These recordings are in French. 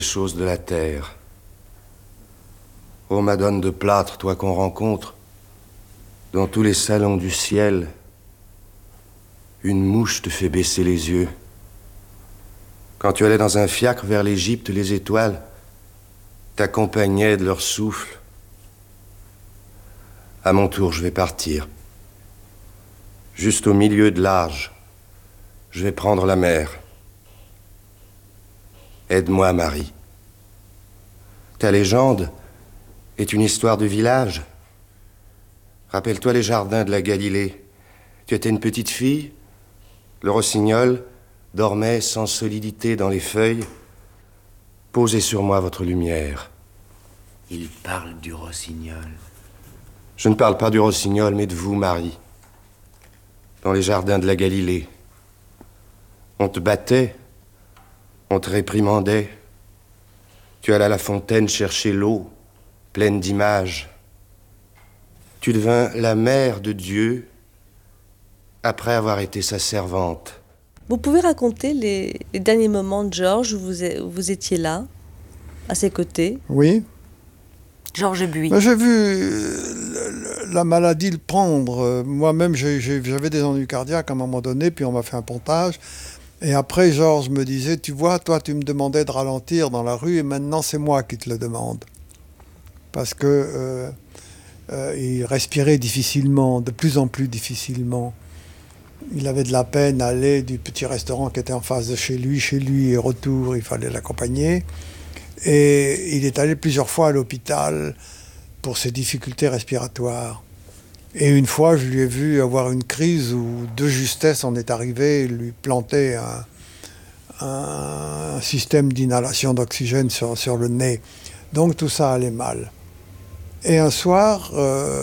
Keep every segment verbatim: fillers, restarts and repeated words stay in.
choses de la terre. Ô Madone de plâtre, toi qu'on rencontre dans tous les salons du ciel, une mouche te fait baisser les yeux. Quand tu allais dans un fiacre vers l'Égypte, les étoiles t'accompagnaient de leur souffle. À mon tour, je vais partir. Juste au milieu de l'âge, je vais prendre la mer. Aide-moi, Marie. Ta légende est une histoire de village. Rappelle-toi les jardins de la Galilée. Tu étais une petite fille. Le rossignol dormait sans solidité dans les feuilles. Posez sur moi votre lumière. Il parle du rossignol. Je ne parle pas du rossignol, mais de vous, Marie. Dans les jardins de la Galilée. On te battait. On te réprimandait. Tu allais à la fontaine chercher l'eau, pleine d'images. Tu devins la mère de Dieu après avoir été sa servante. Vous pouvez raconter les, les derniers moments de Georges où vous, où vous étiez là, à ses côtés? Oui. Georges Buis. Ben, j'ai vu la maladie le prendre. Moi-même, j'ai, j'ai, j'avais des ennuis cardiaques à un moment donné, puis on m'a fait un pontage. Et après, Georges me disait, tu vois, toi, tu me demandais de ralentir dans la rue, et maintenant, c'est moi qui te le demande. Parce que euh, euh, il respirait difficilement, de plus en plus difficilement. Il avait de la peine à aller du petit restaurant qui était en face de chez lui, chez lui et retour, il fallait l'accompagner. Et il est allé plusieurs fois à l'hôpital pour ses difficultés respiratoires. Et une fois, je lui ai vu avoir une crise où, de justesse, on est arrivé, lui planter un, un système d'inhalation d'oxygène sur, sur le nez. Donc tout ça allait mal. Et un soir,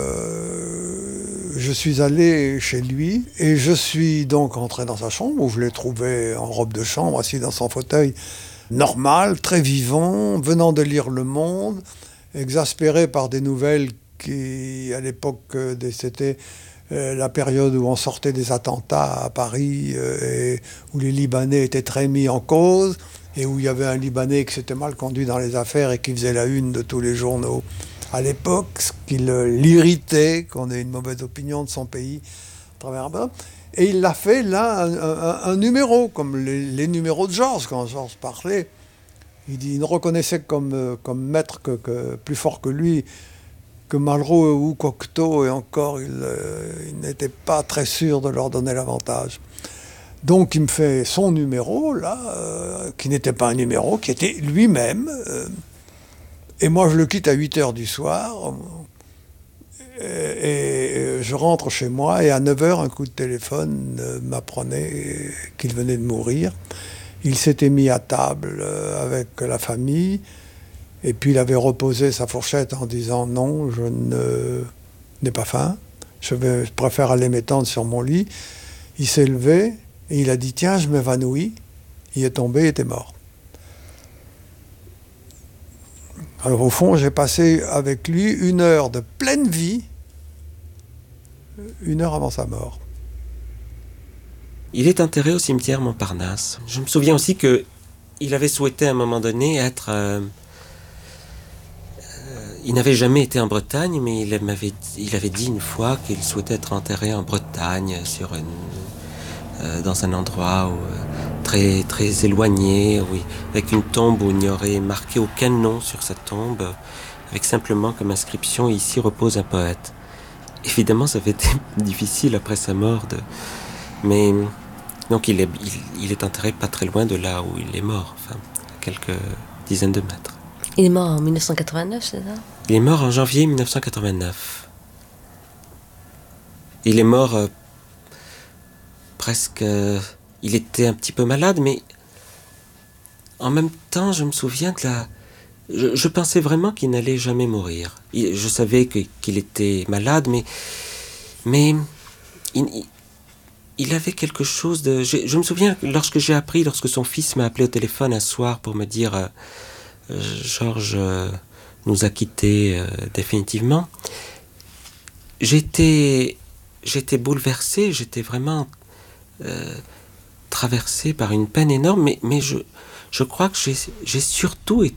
euh, je suis allé chez lui et je suis donc entré dans sa chambre où je l'ai trouvé en robe de chambre, assis dans son fauteuil, normal, très vivant, venant de lire Le Monde, exaspéré par des nouvelles qui, à l'époque, c'était la période où on sortait des attentats à Paris et où les Libanais étaient très mis en cause et où il y avait un Libanais qui s'était mal conduit dans les affaires et qui faisait la une de tous les journaux à l'époque, ce qui l'irritait, qu'on ait une mauvaise opinion de son pays à travers un... Et il l'a fait là, un, un, un numéro, comme les, les numéros de Georges, quand Georges parlait. Il, dit, il ne reconnaissait comme, comme maître que, que plus fort que lui que Malraux ou Cocteau, et encore, il, euh, il n'était pas très sûr de leur donner l'avantage. Donc il me fait son numéro, là, euh, qui n'était pas un numéro, qui était lui-même. Euh, et moi, je le quitte à huit heures du soir. Et, et je rentre chez moi, et à neuf heures, un coup de téléphone euh, m'apprenait qu'il venait de mourir. Il s'était mis à table euh, avec la famille. Et puis il avait reposé sa fourchette en disant « Non, je ne, n'ai pas faim, je, vais, je préfère aller m'étendre sur mon lit ». Il s'est levé et il a dit « Tiens, je m'évanouis ». Il est tombé, il était mort. Alors au fond, j'ai passé avec lui une heure de pleine vie, une heure avant sa mort. Il est enterré au cimetière Montparnasse. Je me souviens aussi qu'il avait souhaité à un moment donné être... Euh, Il n'avait jamais été en Bretagne, mais il m'avait, il avait dit une fois qu'il souhaitait être enterré en Bretagne, sur une, euh, dans un endroit où, euh, très, très éloigné, oui, avec une tombe où il n'y aurait marqué aucun nom sur sa tombe, avec simplement comme inscription « Ici repose un poète ». Évidemment, ça avait été difficile après sa mort, de... mais donc il est, il, il est enterré pas très loin de là où il est mort, enfin, à quelques dizaines de mètres. Il est mort en dix-neuf cent quatre-vingt-neuf, c'est ça? Il est mort en janvier dix-neuf cent quatre-vingt-neuf. Il est mort euh, presque... Euh, il était un petit peu malade, mais en même temps, je me souviens que la... Je, je pensais vraiment qu'il n'allait jamais mourir. Il, je savais que, qu'il était malade, mais... Mais... Il, il, il avait quelque chose de... Je, je me souviens, lorsque j'ai appris, lorsque son fils m'a appelé au téléphone un soir pour me dire... Euh, Georges euh, nous a quittés euh, définitivement. J'étais, j'étais bouleversé, j'étais vraiment euh, traversé par une peine énorme, mais, mais je, je crois que j'ai, j'ai surtout été